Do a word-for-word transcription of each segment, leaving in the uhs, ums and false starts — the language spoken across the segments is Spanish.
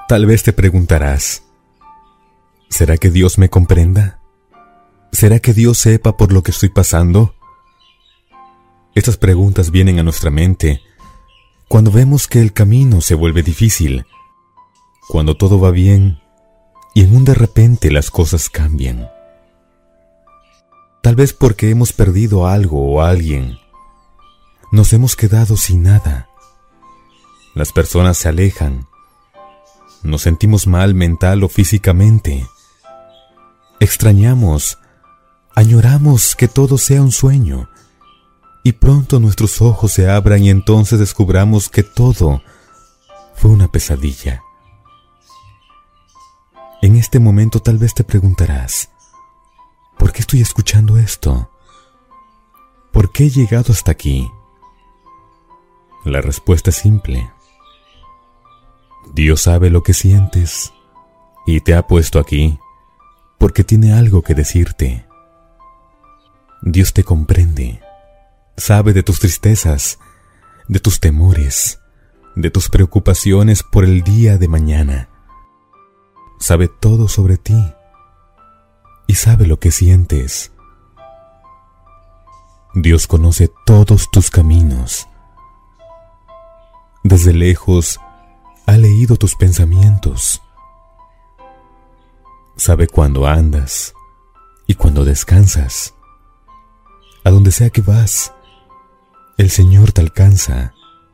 Tal vez te preguntarás, ¿será que Dios me comprenda? ¿Será que Dios sepa por lo que estoy pasando? Estas preguntas vienen a nuestra mente cuando vemos que el camino se vuelve difícil, cuando todo va bien y en un de repente las cosas cambian. Tal vez porque hemos perdido algo o a alguien, nos hemos quedado sin nada. Las personas se alejan, nos sentimos mal mental o físicamente, extrañamos, añoramos que todo sea un sueño, y pronto nuestros ojos se abran y entonces descubramos que todo fue una pesadilla. En este momento tal vez te preguntarás, ¿por qué estoy escuchando esto? ¿Por qué he llegado hasta aquí? La respuesta es simple. Dios sabe lo que sientes y te ha puesto aquí porque tiene algo que decirte. Dios te comprende, sabe de tus tristezas, de tus temores, de tus preocupaciones por el día de mañana. Sabe todo sobre ti y sabe lo que sientes. Dios conoce todos tus caminos. Desde lejos ha leído tus pensamientos. Sabe cuándo andas y cuándo descansas. A donde sea que vas, el Señor te alcanza.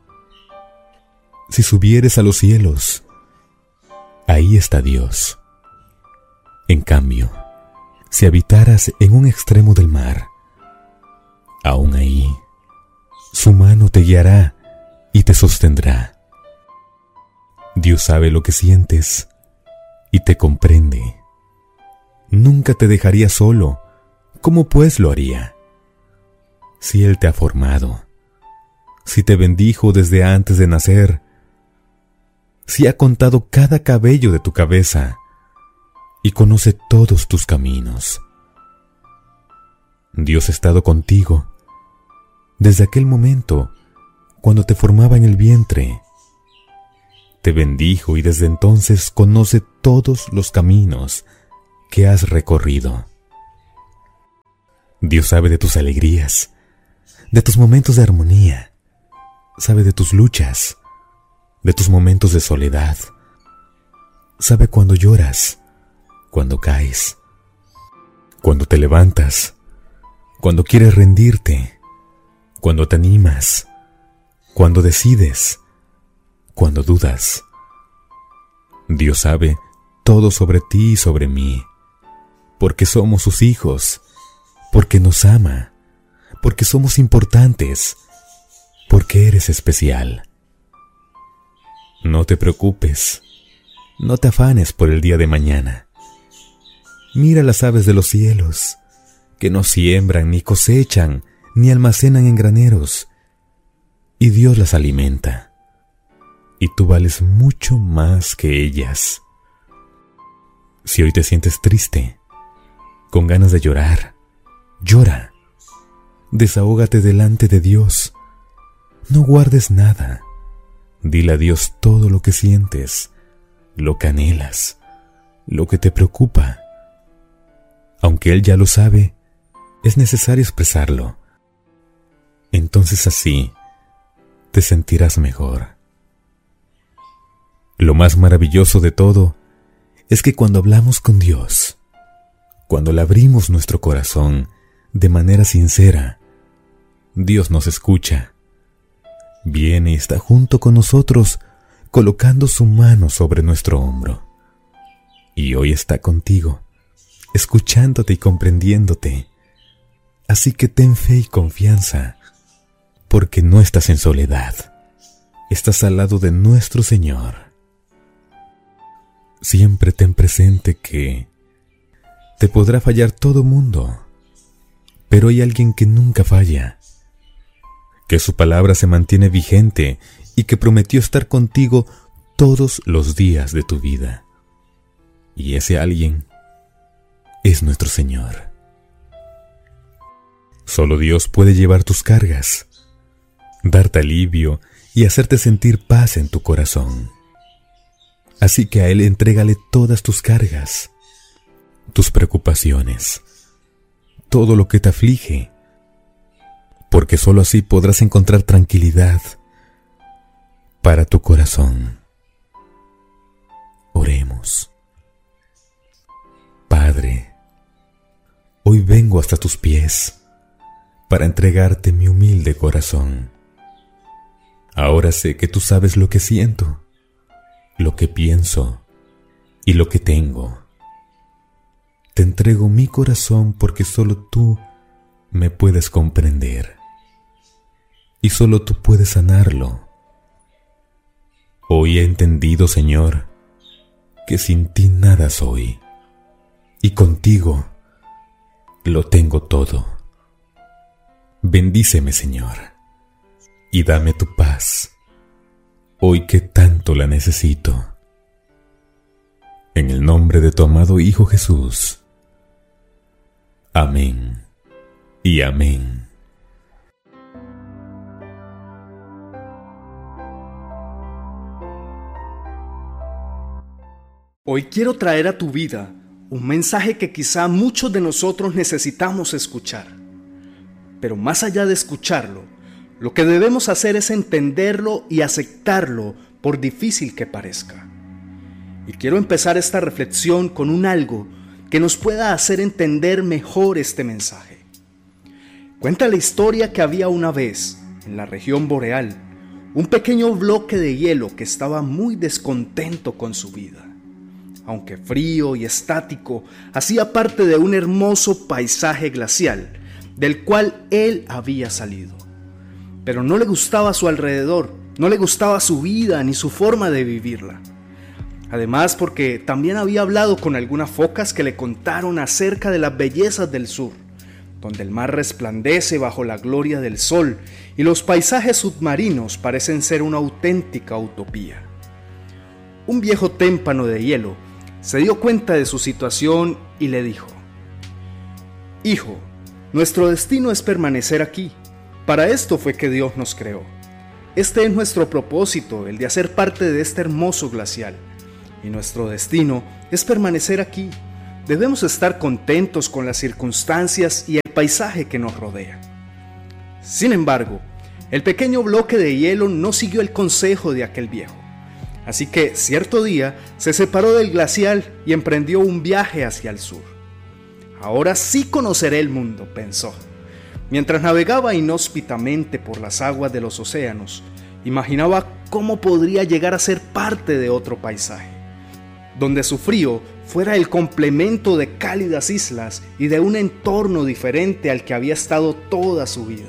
Si subieres a los cielos, ahí está Dios. En cambio, si habitaras en un extremo del mar, aún ahí, su mano te guiará y te sostendrá. Dios sabe lo que sientes y te comprende. Nunca te dejaría solo. ¿Cómo pues lo haría? Si Él te ha formado, si te bendijo desde antes de nacer, si ha contado cada cabello de tu cabeza y conoce todos tus caminos. Dios ha estado contigo desde aquel momento cuando te formaba en el vientre. Te bendijo y desde entonces conoce todos los caminos que has recorrido. Dios sabe de tus alegrías, de tus momentos de armonía, sabe de tus luchas, de tus momentos de soledad, sabe cuando lloras, cuando caes, cuando te levantas, cuando quieres rendirte, cuando te animas, cuando decides, cuando dudas. Dios sabe todo sobre ti y sobre mí, porque somos sus hijos, porque nos ama, porque somos importantes, porque eres especial. No te preocupes, no te afanes por el día de mañana. Mira las aves de los cielos, que no siembran, ni cosechan, ni almacenan en graneros, y Dios las alimenta. Y tú vales mucho más que ellas. Si hoy te sientes triste, con ganas de llorar, llora. Desahógate delante de Dios. No guardes nada. Dile a Dios todo lo que sientes, lo que anhelas, lo que te preocupa. Aunque Él ya lo sabe, es necesario expresarlo. Entonces así te sentirás mejor. Lo más maravilloso de todo es que cuando hablamos con Dios, cuando le abrimos nuestro corazón de manera sincera, Dios nos escucha. Viene y está junto con nosotros, colocando su mano sobre nuestro hombro. Y hoy está contigo, escuchándote y comprendiéndote. Así que ten fe y confianza, porque no estás en soledad. Estás al lado de nuestro Señor. Siempre ten presente que te podrá fallar todo mundo, pero hay alguien que nunca falla, que su palabra se mantiene vigente y que prometió estar contigo todos los días de tu vida. Y ese alguien es nuestro Señor. Solo Dios puede llevar tus cargas, darte alivio y hacerte sentir paz en tu corazón. Así que a Él entrégale todas tus cargas, tus preocupaciones, todo lo que te aflige, porque sólo así podrás encontrar tranquilidad para tu corazón. Oremos. Padre, hoy vengo hasta tus pies para entregarte mi humilde corazón. Ahora sé que tú sabes lo que siento, lo que pienso y lo que tengo. Te entrego mi corazón porque solo tú me puedes comprender y solo tú puedes sanarlo. Hoy he entendido, Señor, que sin ti nada soy y contigo lo tengo todo. Bendíceme, Señor, y dame tu paz, hoy que tanto la necesito. En el nombre de tu amado Hijo Jesús. Amén y amén. Hoy quiero traer a tu vida un mensaje que quizá muchos de nosotros necesitamos escuchar. Pero más allá de escucharlo, lo que debemos hacer es entenderlo y aceptarlo, por difícil que parezca. Y quiero empezar esta reflexión con un algo que nos pueda hacer entender mejor este mensaje. Cuenta la historia que había una vez, en la región boreal, un pequeño bloque de hielo que estaba muy descontento con su vida. Aunque frío y estático, hacía parte de un hermoso paisaje glacial, del cual él había salido. Pero no le gustaba su alrededor, no le gustaba su vida ni su forma de vivirla. Además, porque también había hablado con algunas focas que le contaron acerca de las bellezas del sur, donde el mar resplandece bajo la gloria del sol y los paisajes submarinos parecen ser una auténtica utopía. Un viejo témpano de hielo se dio cuenta de su situación y le dijo: «Hijo, nuestro destino es permanecer aquí. Para esto fue que Dios nos creó. Este es nuestro propósito, el de hacer parte de este hermoso glacial. Y nuestro destino es permanecer aquí. Debemos estar contentos con las circunstancias y el paisaje que nos rodea». Sin embargo, el pequeño bloque de hielo no siguió el consejo de aquel viejo. Así que cierto día se separó del glacial y emprendió un viaje hacia el sur. «Ahora sí conoceré el mundo», pensó. Mientras navegaba inhóspitamente por las aguas de los océanos, imaginaba cómo podría llegar a ser parte de otro paisaje, donde su frío fuera el complemento de cálidas islas y de un entorno diferente al que había estado toda su vida.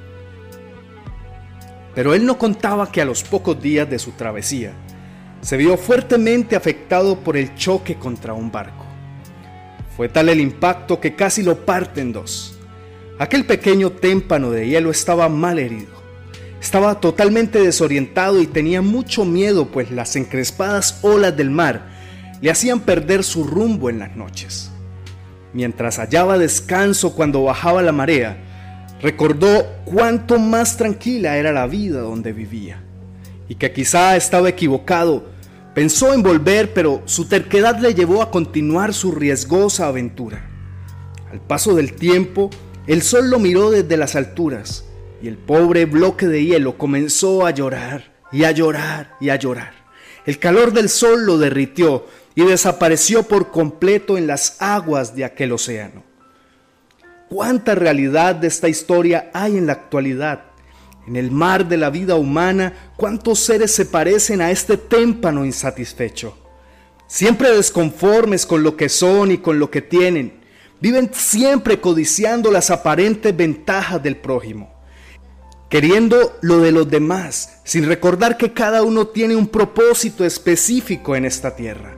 Pero él no contaba que a los pocos días de su travesía, se vio fuertemente afectado por el choque contra un barco. Fue tal el impacto que casi lo parte en dos. Aquel pequeño témpano de hielo estaba mal herido. Estaba totalmente desorientado y tenía mucho miedo, pues las encrespadas olas del mar le hacían perder su rumbo en las noches. Mientras hallaba descanso cuando bajaba la marea, recordó cuánto más tranquila era la vida donde vivía, y que quizá estaba equivocado. Pensó en volver, pero su terquedad le llevó a continuar su riesgosa aventura. Al paso del tiempo, el sol lo miró desde las alturas, y el pobre bloque de hielo comenzó a llorar, y a llorar, y a llorar. El calor del sol lo derritió, y desapareció por completo en las aguas de aquel océano. ¿Cuánta realidad de esta historia hay en la actualidad? En el mar de la vida humana, ¿cuántos seres se parecen a este témpano insatisfecho? Siempre desconformes con lo que son y con lo que tienen. Viven siempre codiciando las aparentes ventajas del prójimo, queriendo lo de los demás, sin recordar que cada uno tiene un propósito específico en esta tierra.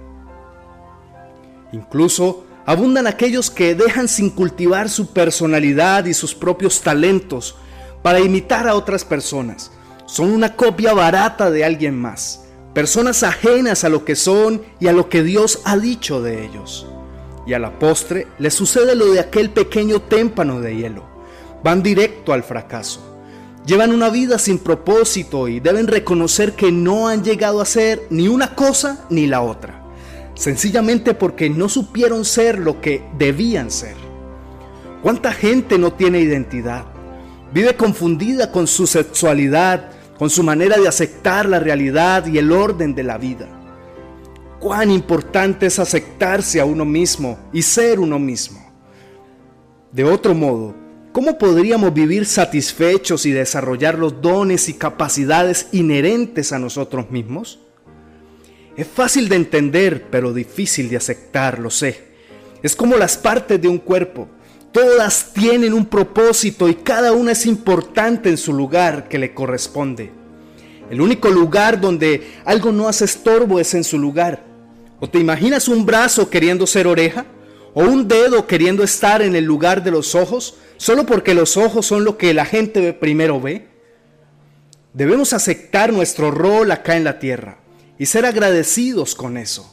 Incluso abundan aquellos que dejan sin cultivar su personalidad y sus propios talentos para imitar a otras personas. Son una copia barata de alguien más, personas ajenas a lo que son y a lo que Dios ha dicho de ellos. Y a la postre les sucede lo de aquel pequeño témpano de hielo. Van directo al fracaso. Llevan una vida sin propósito y deben reconocer que no han llegado a ser ni una cosa ni la otra, sencillamente porque no supieron ser lo que debían ser. ¿Cuánta gente no tiene identidad? Vive confundida con su sexualidad, con su manera de aceptar la realidad y el orden de la vida. Cuán importante es aceptarse a uno mismo y ser uno mismo. De otro modo, ¿cómo podríamos vivir satisfechos y desarrollar los dones y capacidades inherentes a nosotros mismos? Es fácil de entender, pero difícil de aceptar, lo sé. Es como las partes de un cuerpo. Todas tienen un propósito y cada una es importante en su lugar que le corresponde. El único lugar donde algo no hace estorbo es en su lugar. ¿O te imaginas un brazo queriendo ser oreja? ¿O un dedo queriendo estar en el lugar de los ojos? Solo porque los ojos son lo que la gente primero ve. Debemos aceptar nuestro rol acá en la tierra y ser agradecidos con eso.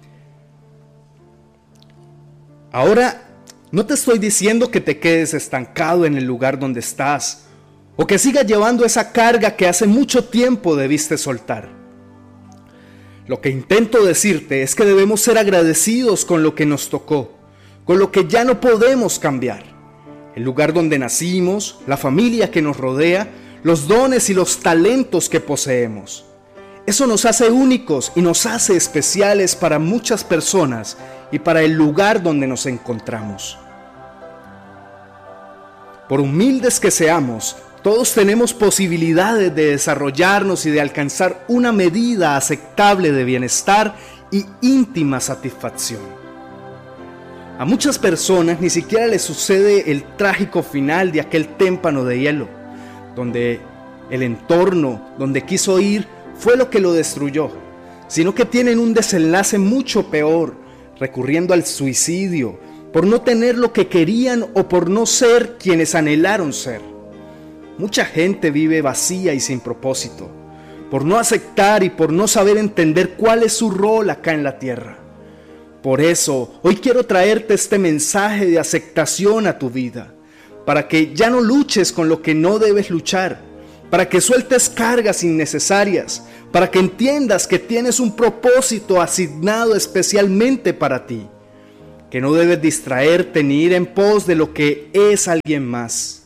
Ahora, no te estoy diciendo que te quedes estancado en el lugar donde estás o que sigas llevando esa carga que hace mucho tiempo debiste soltar. Lo que intento decirte es que debemos ser agradecidos con lo que nos tocó, con lo que ya no podemos cambiar. El lugar donde nacimos, la familia que nos rodea, los dones y los talentos que poseemos. Eso nos hace únicos y nos hace especiales para muchas personas y para el lugar donde nos encontramos. Por humildes que seamos, todos tenemos posibilidades de desarrollarnos y de alcanzar una medida aceptable de bienestar y íntima satisfacción. A muchas personas ni siquiera les sucede el trágico final de aquel témpano de hielo, donde el entorno donde quiso ir fue lo que lo destruyó, sino que tienen un desenlace mucho peor, recurriendo al suicidio, por no tener lo que querían o por no ser quienes anhelaron ser. Mucha gente vive vacía y sin propósito, por no aceptar y por no saber entender cuál es su rol acá en la tierra. Por eso, hoy quiero traerte este mensaje de aceptación a tu vida, para que ya no luches con lo que no debes luchar, para que sueltes cargas innecesarias, para que entiendas que tienes un propósito asignado especialmente para ti, que no debes distraerte ni ir en pos de lo que es alguien más.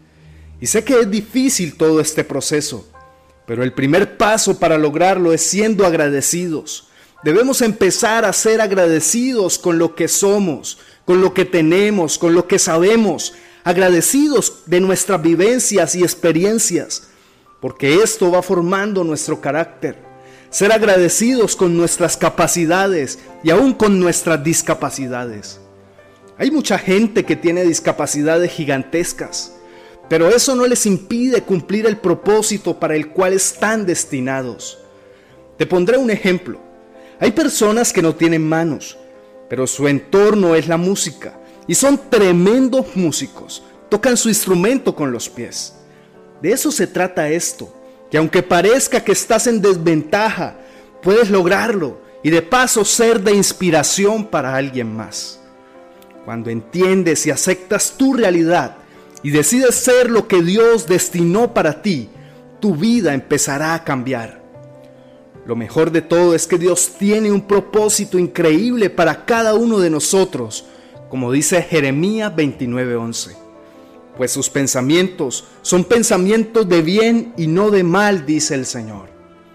Y sé que es difícil todo este proceso, pero el primer paso para lograrlo es siendo agradecidos. Debemos empezar a ser agradecidos con lo que somos, con lo que tenemos, con lo que sabemos, agradecidos de nuestras vivencias y experiencias, porque esto va formando nuestro carácter. Ser agradecidos con nuestras capacidades y aún con nuestras discapacidades. Hay mucha gente que tiene discapacidades gigantescas, pero eso no les impide cumplir el propósito para el cual están destinados. Te pondré un ejemplo. Hay personas que no tienen manos, pero su entorno es la música y son tremendos músicos, tocan su instrumento con los pies. De eso se trata esto, que aunque parezca que estás en desventaja, puedes lograrlo y de paso ser de inspiración para alguien más. Cuando entiendes y aceptas tu realidad y decides ser lo que Dios destinó para ti, tu vida empezará a cambiar. Lo mejor de todo es que Dios tiene un propósito increíble para cada uno de nosotros, como dice Jeremías veintinueve once. Pues sus pensamientos son pensamientos de bien y no de mal, dice el Señor.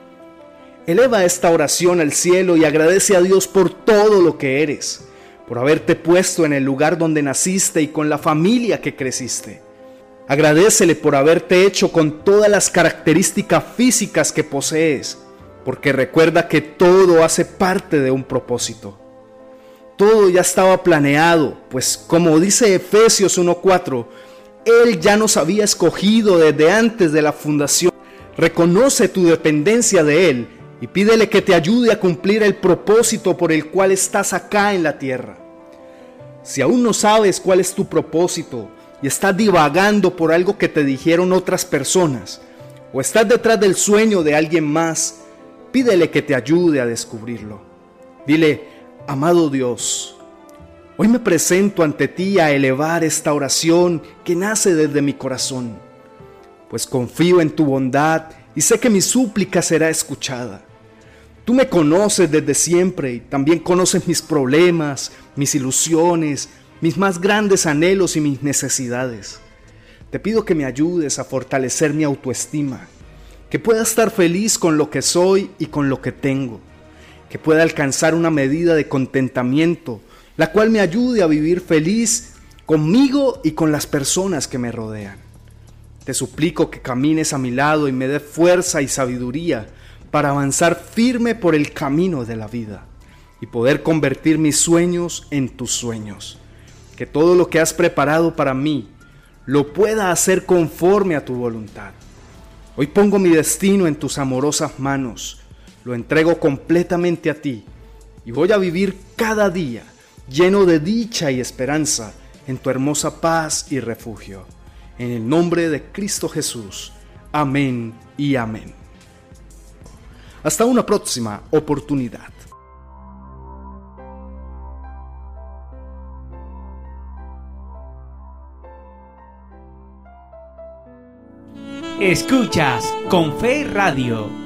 Eleva esta oración al cielo y agradece a Dios por todo lo que eres, por haberte puesto en el lugar donde naciste y con la familia que creciste. Agradécele por haberte hecho con todas las características físicas que posees, porque recuerda que todo hace parte de un propósito. Todo ya estaba planeado, pues como dice Efesios uno cuatro, Él ya nos había escogido desde antes de la fundación. Reconoce tu dependencia de Él y pídele que te ayude a cumplir el propósito por el cual estás acá en la tierra. Si aún no sabes cuál es tu propósito y estás divagando por algo que te dijeron otras personas, o estás detrás del sueño de alguien más, pídele que te ayude a descubrirlo. Dile: amado Dios, hoy me presento ante ti a elevar esta oración que nace desde mi corazón. pues confío en tu bondad y sé que mi súplica será escuchada. Tú me conoces desde siempre y también conoces mis problemas, mis ilusiones, mis más grandes anhelos y mis necesidades. Te pido que me ayudes a fortalecer mi autoestima, que pueda estar feliz con lo que soy y con lo que tengo, que pueda alcanzar una medida de contentamiento, la cual me ayude a vivir feliz conmigo y con las personas que me rodean. Te suplico que camines a mi lado y me des fuerza y sabiduría para avanzar firme por el camino de la vida y poder convertir mis sueños en tus sueños. Que todo lo que has preparado para mí lo pueda hacer conforme a tu voluntad. Hoy pongo mi destino en tus amorosas manos, lo entrego completamente a ti y voy a vivir cada día lleno de dicha y esperanza en tu hermosa paz y refugio. En el nombre de Cristo Jesús. Amén y amén. Hasta una próxima oportunidad. Escuchas Con Fe Radio.